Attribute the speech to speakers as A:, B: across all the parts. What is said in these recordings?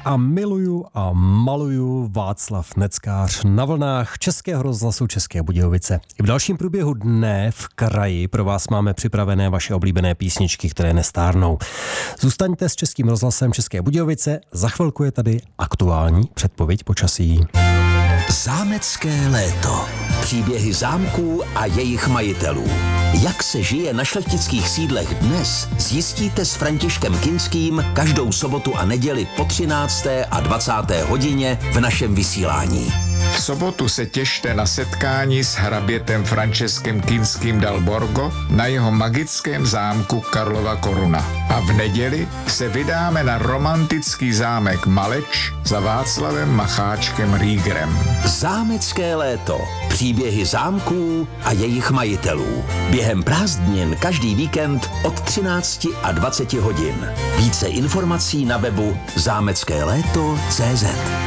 A: a miluju a maluju Václav Neckář na vlnách Českého rozhlasu České Budějovice. I v dalším průběhu dne v kraji pro vás máme připravené vaše oblíbené písničky, které nestárnou. Zůstaňte s Českým rozhlasem České Budějovice, za chvilku je tady aktuální předpověď počasí.
B: Zámecké léto. Příběhy zámků a jejich majitelů. Jak se žije na šlechtických sídlech dnes, zjistíte s Františkem Kinským každou sobotu a neděli po 13. a 20. hodině v našem vysílání.
C: V sobotu se těšte na setkání s hrabětem Františkem Kinským dal Borgo na jeho magickém zámku Karlova Koruna. A v neděli se vydáme na romantický zámek Maleč za Václavem Macháčkem Riegerem.
B: Zámecké léto. Příběhy zámků a jejich majitelů. Během prázdnin každý víkend od 13 a 20 hodin. Více informací na webu zámeckéléto.cz.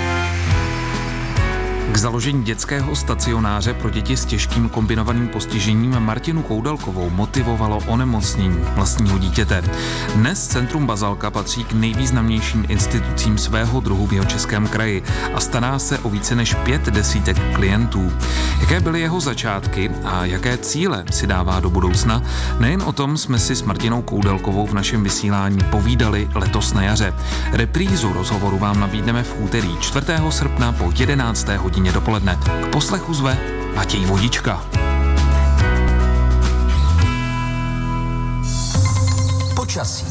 D: K založení dětského stacionáře pro děti s těžkým kombinovaným postižením Martinu Koudelkovou motivovalo onemocnění vlastního dítěte. Dnes Centrum Bazalka patří k nejvýznamnějším institucím svého druhu v Jihočeském kraji a stará se o více než 50 klientů. Jaké byly jeho začátky a jaké cíle si dává do budoucna? Nejen o tom jsme si s Martinou Koudelkovou v našem vysílání povídali letos na jaře. Reprízu rozhovoru vám nabídneme v úterý 4. srpna po 11. hodině dopoledne. K poslechu zve Matěj Vodička.
B: Počasí.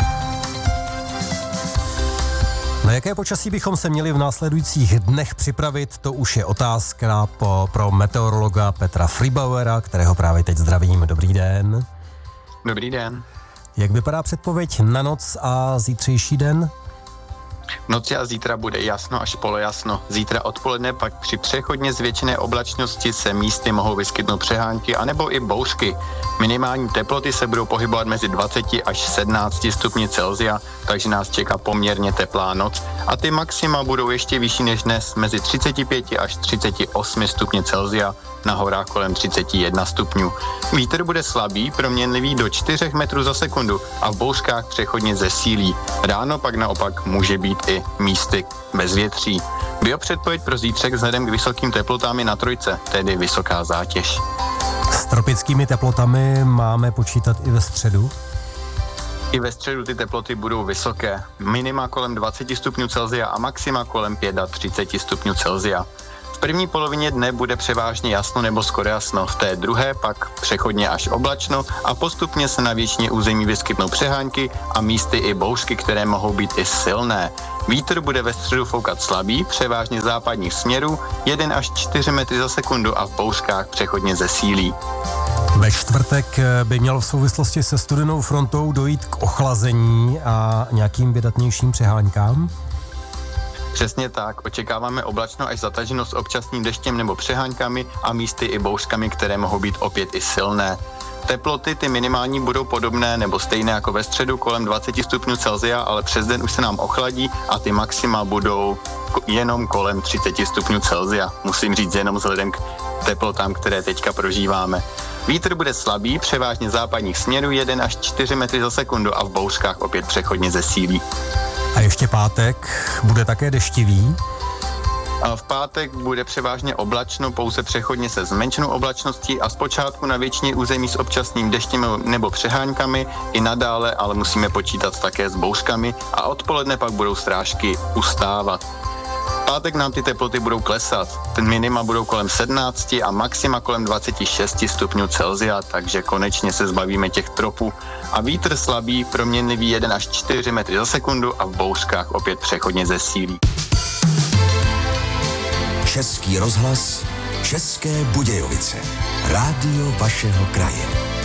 A: Na jaké počasí bychom se měli v následujících dnech připravit, to už je otázka pro meteorologa Petra Friebauera, kterého právě teď zdravím. Dobrý den.
E: Dobrý den.
A: Jak vypadá předpověď na noc a zítřejší den?
E: V noci a zítra bude jasno až polojasno. Zítra odpoledne pak při přechodně zvětšené oblačnosti se místy mohou vyskytnout přehánky anebo i bouřky. Minimální teploty se budou pohybovat mezi 20 až 17 stupni Celsia, takže nás čeká poměrně teplá noc. A ty maxima budou ještě vyšší než dnes, mezi 35 až 38 stupni Celsia, na horách kolem 31 stupňů. Vítr bude slabý, proměnlivý do 4 metrů za sekundu a v bouřkách přechodně zesílí. Ráno pak naopak může být i místy bez větří. Biopředpověď pro zítřek vzhledem k vysokým teplotám je na trojce, tedy vysoká zátěž.
A: S tropickými teplotami máme počítat i ve středu?
E: I ve středu ty teploty budou vysoké. Minima kolem 20 stupňů Celsia a maxima kolem 35 stupňů Celsia. V první polovině dne bude převážně jasno nebo skoro jasno, v té druhé pak přechodně až oblačno a postupně se na většině území vyskytnou přehánky a místy i bouřky, které mohou být i silné. Vítr bude ve středu foukat slabý, převážně západních směrů, 1 až 4 metry za sekundu a v bouřkách přechodně zesílí.
A: Ve čtvrtek by mělo v souvislosti se studenou frontou dojít k ochlazení a nějakým vydatnějším přeháňkám?
E: Přesně tak, očekáváme oblačno až zataženo s občasným deštěm nebo přeháňkami a místy i bouřkami, které mohou být opět i silné. Teploty ty minimální budou podobné nebo stejné jako ve středu kolem 20 stupňů Celsia, ale přes den už se nám ochladí a ty maxima budou jenom kolem 30 stupňů Celsia. Musím říct jenom vzhledem k teplotám, které teďka prožíváme. Vítr bude slabý, převážně západních směrů, 1 až 4 metry za sekundu a v bouřkách opět přechodně zesílí.
A: A ještě pátek bude také deštivý?
E: A v pátek bude převážně oblačno, pouze přechodně se zmenšenou oblačností a zpočátku na většině území s občasným deštěm nebo přeháňkami i nadále, ale musíme počítat také s bouřkami a odpoledne pak budou srážky ustávat. V pátek nám ty teploty budou klesat. Ten minima budou kolem 17 a maxima kolem 26 stupňů Celsia, takže konečně se zbavíme těch tropů. A vítr slabý, proměnlivý 1 až 4 metry za sekundu a v bouřkách opět přechodně zesílí.
B: Český rozhlas, České Budějovice. Rádio vašeho kraje.